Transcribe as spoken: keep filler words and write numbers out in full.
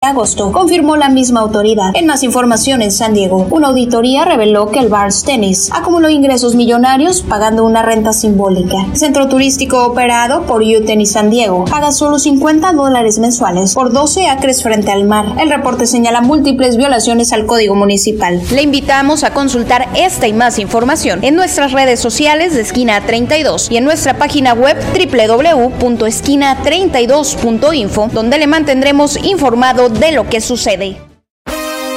agosto, confirmó la misma autoridad. En más información en San Diego, una auditoría reveló que el Barnes Tennis acumuló ingresos millonarios pagando una renta simbólica. El centro turístico operado por U Tennis San Diego paga solo cincuenta dólares mensuales por doce acres frente al mar. El reporte señala múltiples violaciones al código municipal. Le invitamos a consultar esta y más información en nuestras redes sociales de Esquina treinta y dos y en nuestra página web doble u doble u doble u punto esquina treinta y dos punto info, donde le mantendremos informado de lo que sucede.